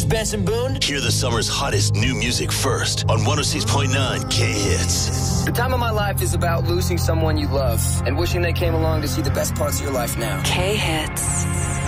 Benson Boone. Hear the summer's hottest new music first on 106.9 K-Hits. The time of my life is about losing someone you love and wishing they came along to see the best parts of your life now. K-Hits.